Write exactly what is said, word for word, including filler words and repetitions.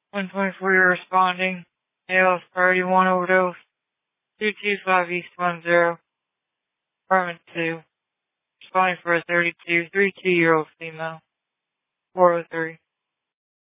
one twenty-four, you're responding. A L S priority one overdose. two two five East one zero. Apartment two. Responding for a thirty-two, thirty-two year old female. four oh three.